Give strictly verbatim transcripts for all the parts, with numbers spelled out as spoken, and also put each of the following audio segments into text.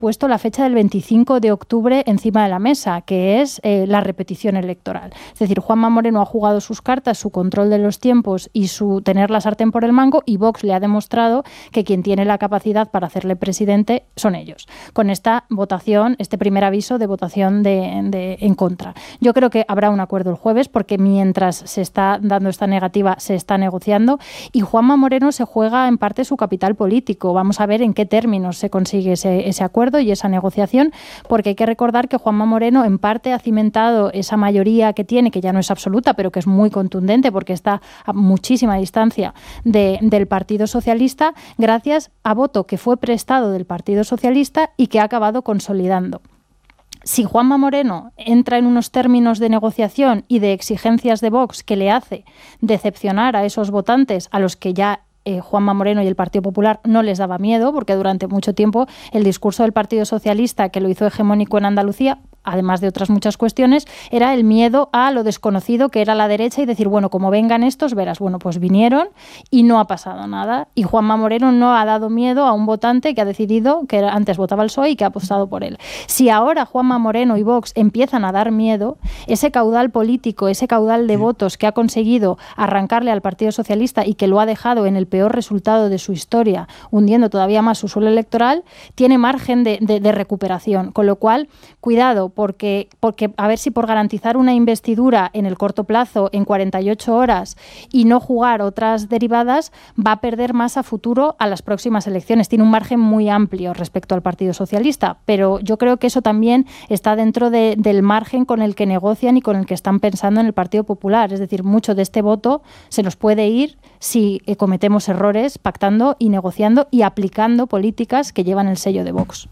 puesto la fecha del veinticinco de octubre encima de la mesa, que es eh, la repetición electoral. Es decir, Juanma Moreno ha jugado sus cartas, su control de los tiempos y su tener la sartén por el mango, y Vox le ha demostrado que quien tiene la capacidad para hacerle presidente son ellos. Con esta votación, este primer aviso de votación de, de, en contra. Yo creo que habrá un acuerdo el jueves, porque mientras se está dando esta negativa, se está negociando, y Juanma Moreno se juega en parte su capital político. Vamos a ver en qué términos se consigue ese, ese acuerdo y esa negociación, porque hay que recordar que Juanma Moreno en parte ha cimentado esa mayoría que tiene, que ya no es absoluta, pero que es muy contundente porque está a muchísima distancia de, del Partido Socialista, gracias a voto que fue prestado del Partido Socialista y que ha acabado consolidando. Si Juanma Moreno entra en unos términos de negociación y de exigencias de Vox que le hace decepcionar a esos votantes a los que ya Eh, Juanma Moreno y el Partido Popular no les daba miedo, porque durante mucho tiempo el discurso del Partido Socialista, que lo hizo hegemónico en Andalucía, además de otras muchas cuestiones, era el miedo a lo desconocido que era la derecha y decir, bueno, como vengan estos, verás, bueno, pues vinieron y no ha pasado nada. Y Juanma Moreno no ha dado miedo a un votante que ha decidido, que antes votaba el P S O E y que ha apostado por él. Si ahora Juanma Moreno y Vox empiezan a dar miedo, ese caudal político, ese caudal de sí. votos que ha conseguido arrancarle al Partido Socialista y que lo ha dejado en el peor resultado de su historia, hundiendo todavía más su suelo electoral, tiene margen de, de, de recuperación. Con lo cual, cuidado, porque, porque a ver si por garantizar una investidura en el corto plazo, en cuarenta y ocho horas, y no jugar otras derivadas, va a perder más a futuro a las próximas elecciones. Tiene un margen muy amplio respecto al Partido Socialista, pero yo creo que eso también está dentro de, del margen con el que negocian y con el que están pensando en el Partido Popular. Es decir, mucho de este voto se nos puede ir si eh, cometemos errores pactando y negociando y aplicando políticas que llevan el sello de Vox.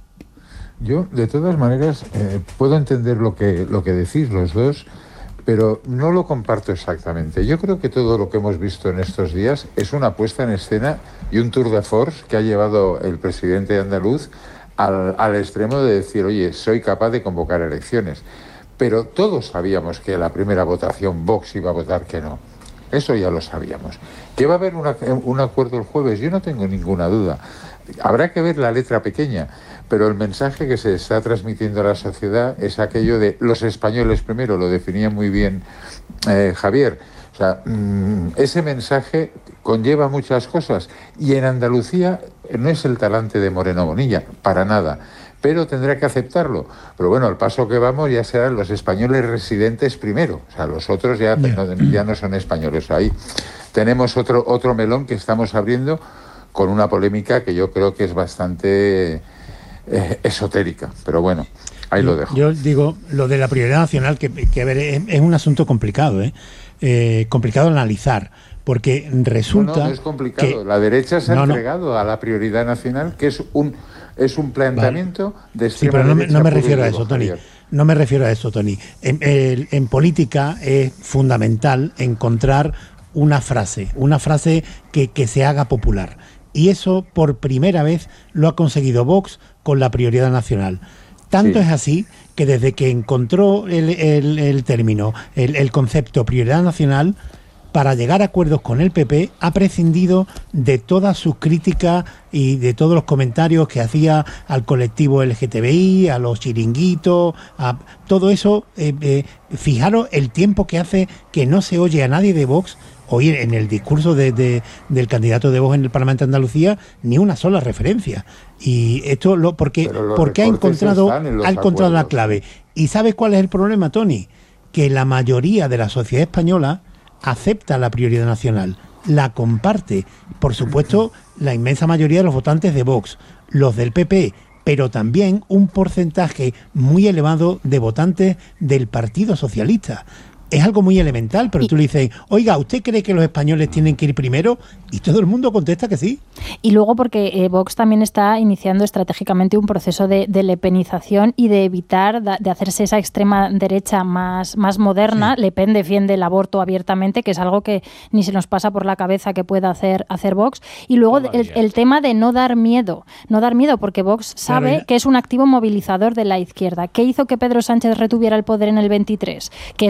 Yo, de todas maneras, eh, puedo entender lo que, lo que decís los dos, pero no lo comparto exactamente. Yo creo que todo lo que hemos visto en estos días es una puesta en escena y un tour de force que ha llevado el presidente andaluz al, al extremo de decir, oye, soy capaz de convocar elecciones. Pero todos sabíamos que la primera votación Vox iba a votar que no. Eso ya lo sabíamos. ¿Que va a haber una, un acuerdo el jueves? Yo no tengo ninguna duda. Habrá que ver la letra pequeña, pero el mensaje que se está transmitiendo a la sociedad es aquello de los españoles primero, lo definía muy bien eh, Javier. O sea, mmm, ese mensaje conlleva muchas cosas y en Andalucía no es el talante de Moreno Bonilla, para nada. Pero tendrá que aceptarlo. Pero bueno, al paso que vamos ya serán los españoles residentes primero. O sea, los otros ya, yeah. no, ya no son españoles. Ahí tenemos otro, otro melón que estamos abriendo con una polémica que yo creo que es bastante eh, esotérica. Pero bueno, ahí lo dejo. Yo digo, lo de la prioridad nacional, que, que a ver, es, es un asunto complicado, ¿eh? Eh, complicado de analizar. Porque resulta no, no, no es complicado. Que la derecha se ha no, entregado no. a la prioridad nacional, que es un es un planteamiento vale. de extrema sí, pero no me, no me refiero a eso, Tony. No me refiero a eso, Tony. En, en, en política es fundamental encontrar una frase, una frase que, que se haga popular. Y eso por primera vez lo ha conseguido Vox con la prioridad nacional. Tanto sí. es así que desde que encontró el, el, el término, el, el concepto prioridad nacional, para llegar a acuerdos con el P P, ha prescindido de todas sus críticas y de todos los comentarios que hacía al colectivo L G T B I, a los chiringuitos, a todo eso. Eh, eh, fijaros el tiempo que hace que no se oye a nadie de Vox oír en el discurso de, de, del candidato de Vox en el Parlamento de Andalucía ni una sola referencia. Y esto lo porque, porque ha encontrado, ha encontrado la clave. ¿Y sabes cuál es el problema, Tony? Que la mayoría de la sociedad española acepta la prioridad nacional, la comparte. Por supuesto, la inmensa mayoría de los votantes de Vox, los del P P, pero también un porcentaje muy elevado de votantes del Partido Socialista. Es algo muy elemental, pero y, tú le dices, oiga, ¿usted cree que los españoles tienen que ir primero? Y todo el mundo contesta que sí. Y luego porque eh, Vox también está iniciando estratégicamente un proceso de, de lepenización y de evitar da, de hacerse esa extrema derecha más, más moderna. Sí. Le Pen defiende el aborto abiertamente, que es algo que ni se nos pasa por la cabeza que pueda hacer, hacer Vox. Y luego el, el tema de no dar miedo, no dar miedo, porque Vox sabe claro, que es un activo movilizador de la izquierda. ¿Qué hizo que Pedro Sánchez retuviera el poder en el veintitrés? Que esos pactos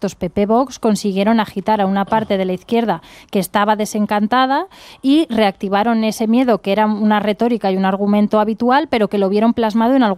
pactos P P-Vox consiguieron agitar a una parte de la izquierda que estaba desencantada y reactivaron ese miedo que era una retórica y un argumento habitual, pero que lo vieron plasmado en algún